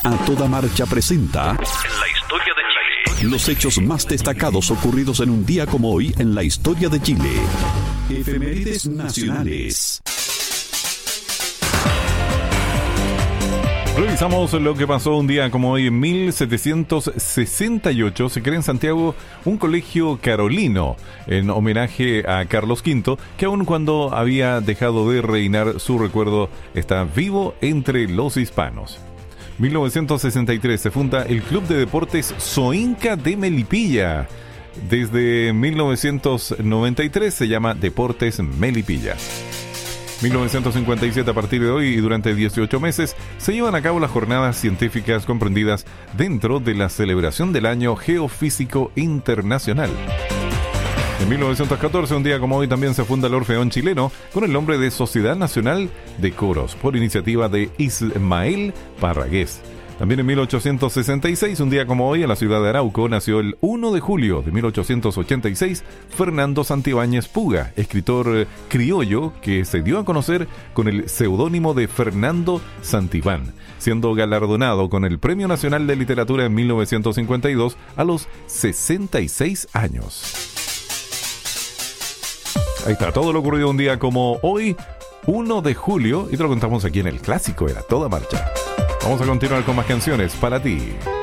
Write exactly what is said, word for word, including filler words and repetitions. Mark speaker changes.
Speaker 1: A Toda Marcha presenta
Speaker 2: En la historia de Chile.
Speaker 1: Los hechos más destacados ocurridos en un día como hoy en la historia de Chile. Efemérides nacionales.
Speaker 3: Revisamos lo que pasó un día como hoy en mil setecientos sesenta y ocho. Se crea en Santiago un colegio carolino en homenaje a Carlos quinto, que aun cuando había dejado de reinar, su recuerdo está vivo entre los hispanos. mil novecientos sesenta y tres se funda el Club de Deportes Soinca de Melipilla. Desde mil novecientos noventa y tres se llama Deportes Melipilla. mil novecientos cincuenta y siete, a partir de hoy y durante dieciocho meses, se llevan a cabo las jornadas científicas comprendidas dentro de la celebración del Año Geofísico Internacional. En mil novecientos catorce, un día como hoy, también se funda el Orfeón Chileno con el nombre de Sociedad Nacional de Coros, por iniciativa de Ismael Parragués. También en mil ochocientos sesenta y seis, un día como hoy, en la ciudad de Arauco, nació el uno de julio de mil ochocientos ochenta y seis Fernando Santibáñez Puga, escritor criollo que se dio a conocer con el seudónimo de Fernando Santibán, siendo galardonado con el Premio Nacional de Literatura en mil novecientos cincuenta y dos a los sesenta y seis años. Ahí está, todo lo ocurrido un día como hoy, uno de julio, y te lo contamos aquí en el clásico Era Toda Marcha. Vamos a continuar con más canciones para ti.